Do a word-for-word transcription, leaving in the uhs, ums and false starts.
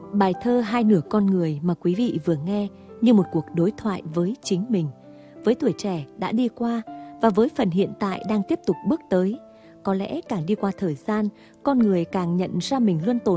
Bài thơ Hai nửa con người mà quý vị vừa nghe như một cuộc đối thoại với chính mình, với tuổi trẻ đã đi qua và với phần hiện tại đang tiếp tục bước tới. Có lẽ càng đi qua thời gian, con người càng nhận ra mình luôn tồn